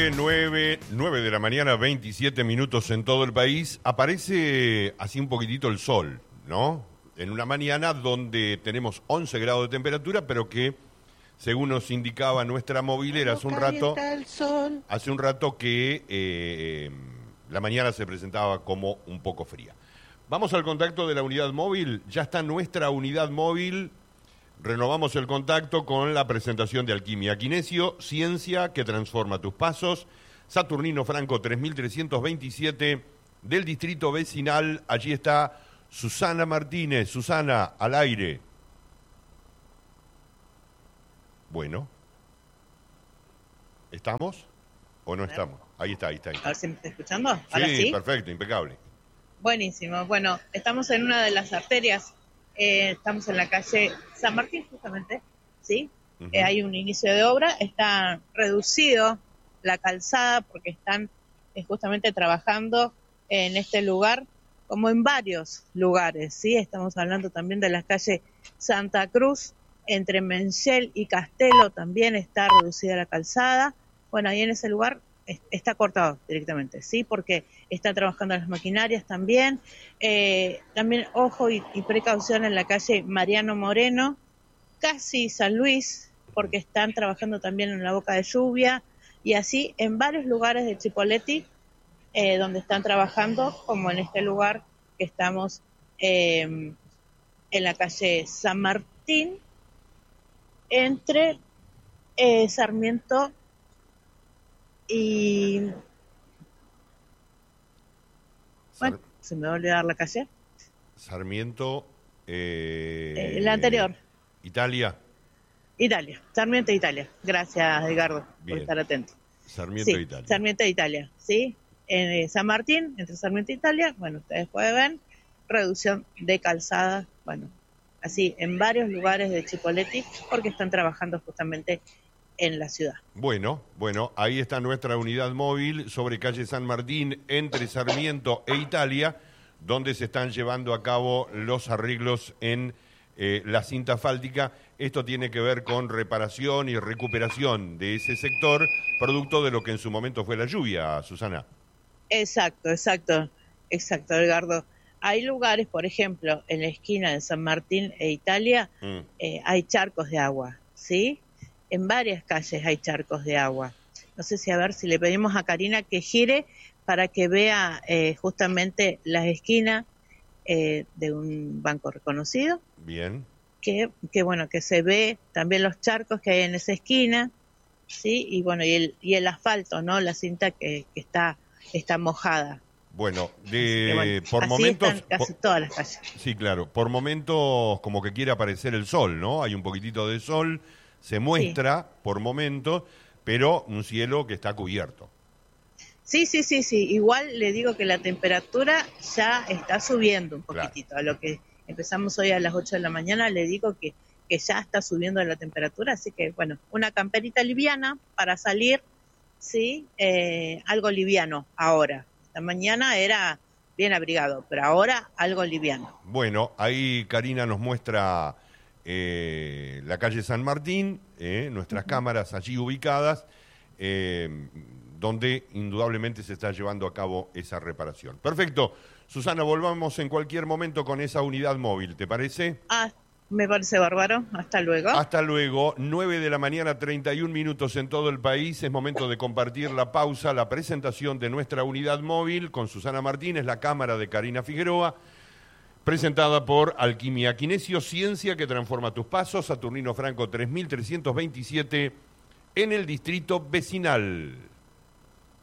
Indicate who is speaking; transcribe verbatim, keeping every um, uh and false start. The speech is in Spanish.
Speaker 1: nueve, nueve, nueve de la mañana, veintisiete minutos en todo el país. Aparece así un poquitito el sol, ¿no? En una mañana donde tenemos once grados de temperatura, pero que, según nos indicaba nuestra movilera hace un rato, hace un rato que eh, la mañana se presentaba como un poco fría. Vamos al contacto de la unidad móvil. Ya está nuestra unidad móvil. Renovamos el contacto con la presentación de Alquimia Kinesio, ciencia que transforma tus pasos. Saturnino Franco tres mil trescientos veintisiete del distrito vecinal. Allí está Susana Martínez. Susana, al aire. Bueno. ¿Estamos o no estamos? Ahí está, ahí está. Ahí está.
Speaker 2: A ver si me está escuchando. ¿Ahora sí?
Speaker 1: Sí, perfecto, impecable.
Speaker 2: Buenísimo. Bueno, estamos en una de las arterias. Eh, estamos en la calle San Martín, justamente, ¿sí? Uh-huh. Eh, hay un inicio de obra, está reducido la calzada porque están eh, justamente trabajando en este lugar, como en varios lugares, ¿sí? Estamos hablando también de la calle Santa Cruz, entre Menchel y Castelo también está reducida la calzada. Bueno, ahí en ese lugar está cortado directamente, ¿sí? Porque está trabajando las maquinarias también. Eh, también ojo y, y precaución en la calle Mariano Moreno, casi San Luis, porque están trabajando también en la Boca de Lluvia, y así en varios lugares de Chipoleti, eh, donde están trabajando, como en este lugar que estamos eh, en la calle San Martín, entre eh, Sarmiento y bueno, se me va a olvidar la calle.
Speaker 1: Sarmiento. Eh,
Speaker 2: eh, la anterior.
Speaker 1: Italia.
Speaker 2: Italia. Sarmiento e Italia. Gracias, Edgardo,
Speaker 1: Bien.
Speaker 2: por estar atento.
Speaker 1: Sarmiento
Speaker 2: sí,
Speaker 1: e Italia.
Speaker 2: Sarmiento e Italia, ¿sí? En eh, San Martín, entre Sarmiento e Italia, bueno, ustedes pueden ver, reducción de calzada, bueno, así, en varios lugares de Chipoleti, porque están trabajando justamente en la ciudad.
Speaker 1: Bueno, bueno, ahí está nuestra unidad móvil sobre calle San Martín, entre Sarmiento e Italia, donde se están llevando a cabo los arreglos en eh, la cinta asfáltica. Esto tiene que ver con reparación y recuperación de ese sector, producto de lo que en su momento fue la lluvia, Susana.
Speaker 2: Exacto, exacto, exacto, Edgardo. Hay lugares, por ejemplo, en la esquina de San Martín e Italia, mm. eh, hay charcos de agua, ¿sí? En varias calles hay charcos de agua. No sé si a ver si le pedimos a Karina que gire para que vea eh, justamente las esquinas eh, de un banco reconocido.
Speaker 1: Bien.
Speaker 2: Que, que bueno, que se ve también los charcos que hay en esa esquina, ¿sí? Y bueno, y el, y el asfalto, ¿no? La cinta que, que está, está mojada.
Speaker 1: Bueno, de
Speaker 2: bueno,
Speaker 1: por
Speaker 2: así
Speaker 1: momentos
Speaker 2: están casi
Speaker 1: por,
Speaker 2: todas las calles.
Speaker 1: Sí, claro, por momentos como que quiere aparecer el sol, ¿no? Hay un poquitito de sol, se muestra sí. por momentos, pero un cielo que está cubierto.
Speaker 2: Sí, sí, sí, sí. Igual le digo que la temperatura ya está subiendo un poquitito. Claro. A lo que empezamos hoy a las ocho de la mañana, le digo que, que ya está subiendo la temperatura, así que bueno, una camperita liviana para salir, sí, eh, algo liviano ahora. La mañana era bien abrigado, pero ahora algo liviano.
Speaker 1: Bueno, ahí Karina nos muestra eh, la calle San Martín, eh, nuestras uh-huh. cámaras allí ubicadas, eh, donde indudablemente se está llevando a cabo esa reparación. Perfecto. Susana, volvamos en cualquier momento con esa unidad móvil, ¿te parece?
Speaker 2: Ah, me parece bárbaro. Hasta luego.
Speaker 1: Hasta luego. nueve de la mañana, treinta y un minutos en todo el país. Es momento de compartir la pausa, la presentación de nuestra unidad móvil con Susana Martínez, la cámara de Karina Figueroa, presentada por Alquimia Kinesio, ciencia que transforma tus pasos. Saturnino Franco tres mil trescientos veintisiete en el distrito vecinal.